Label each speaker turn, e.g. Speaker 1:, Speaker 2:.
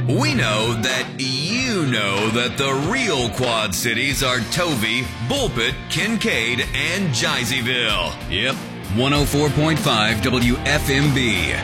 Speaker 1: We know that you know that the real Quad Cities are Tovey, Bulpett, Kincaid, and Jeiseyville. Yep, 104.5 WFMB.